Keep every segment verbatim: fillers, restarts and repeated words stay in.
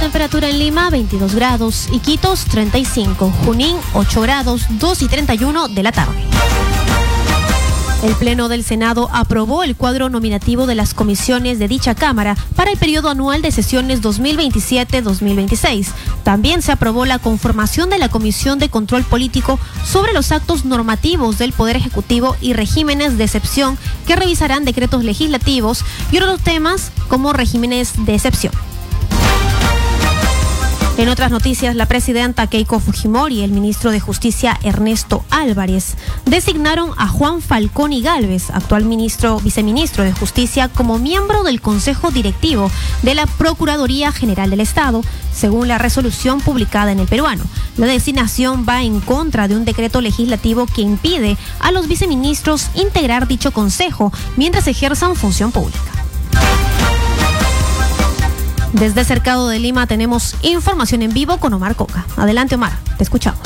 temperatura en Lima, veintidós grados, Iquitos, treinta y cinco, Junín, ocho grados, dos y treinta y uno de la tarde. El Pleno del Senado aprobó el cuadro nominativo de las comisiones de dicha Cámara para el periodo anual de sesiones dos mil veintisiete dos mil veintiséis. También se aprobó la conformación de la Comisión de Control Político sobre los actos normativos del Poder Ejecutivo y regímenes de excepción que revisarán decretos legislativos y otros temas como regímenes de excepción. En otras noticias, la presidenta Keiko Fujimori y el ministro de Justicia Ernesto Álvarez designaron a Juan Falconi Gálvez, actual ministro, viceministro de Justicia, como miembro del Consejo Directivo de la Procuraduría General del Estado, según la resolución publicada en El Peruano. La designación va en contra de un decreto legislativo que impide a los viceministros integrar dicho consejo mientras ejerzan función pública. Desde el Cercado de Lima tenemos información en vivo con Omar Coca. Adelante, Omar, te escuchamos.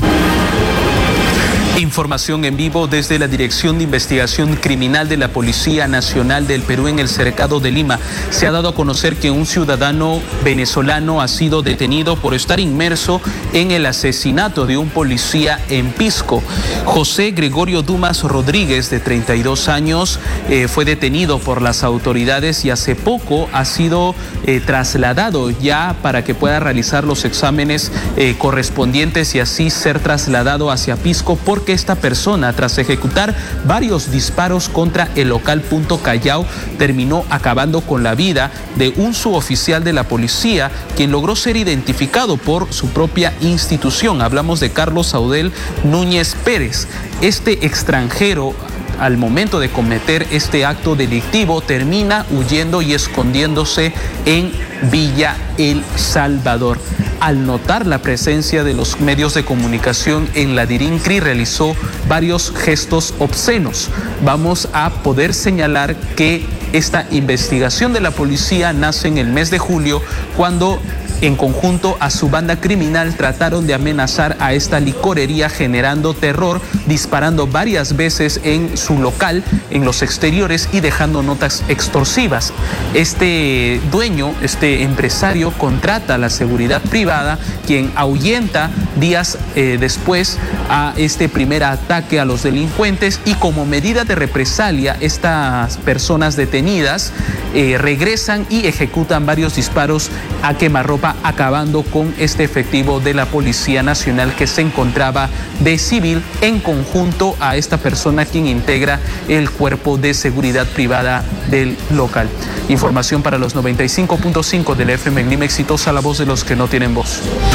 Información en vivo desde la Dirección de Investigación Criminal de la Policía Nacional del Perú en el Cercado de Lima. Se ha dado a conocer que un ciudadano venezolano ha sido detenido por estar inmerso en el asesinato de un policía en Pisco. José Gregorio Dumas Rodríguez, de treinta y dos años, eh, fue detenido por las autoridades y hace poco ha sido eh, trasladado ya para que pueda realizar los exámenes eh, correspondientes y así ser trasladado hacia Pisco, porque esta persona, tras ejecutar varios disparos contra el local Punto Callao, terminó acabando con la vida de un suboficial de la policía, quien logró ser identificado por su propia institución. Hablamos de Carlos Audel Núñez Pérez. Este extranjero, al momento de cometer este acto delictivo, termina huyendo y escondiéndose en Villa El Salvador. Al notar la presencia de los medios de comunicación en la DIRINCRI, realizó varios gestos obscenos. Vamos a poder señalar que esta investigación de la policía nace en el mes de julio, cuando en conjunto a su banda criminal trataron de amenazar a esta licorería, generando terror, disparando varias veces en su local, en los exteriores, y dejando notas extorsivas. Este dueño, este empresario, contrata a la seguridad privada, quien ahuyenta días eh, después a este primer ataque a los delincuentes, y como medida de represalia, estas personas detenidas eh, regresan y ejecutan varios disparos a quemarropa, acabando con este efectivo de la Policía Nacional que se encontraba de civil en conjunto a esta persona, quien integra el cuerpo de seguridad privada del local. Información para los noventa y cinco punto cinco de la F M en Lima. Exitosa la voz de los que no tienen voz.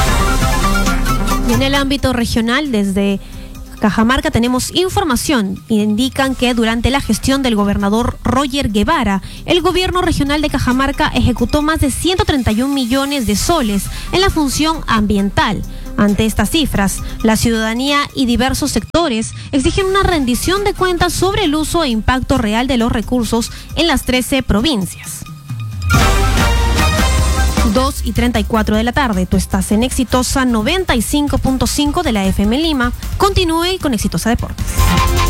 Y en el ámbito regional, desde Cajamarca tenemos información. Indican que durante la gestión del gobernador Roger Guevara, el gobierno regional de Cajamarca ejecutó más de ciento treinta y un millones de soles en la función ambiental. Ante estas cifras, la ciudadanía y diversos sectores exigen una rendición de cuentas sobre el uso e impacto real de los recursos en las trece provincias. dos y treinta y cuatro de la tarde. Tú estás en Exitosa noventa y cinco punto cinco de la F M Lima. Continúe con Exitosa Deportes.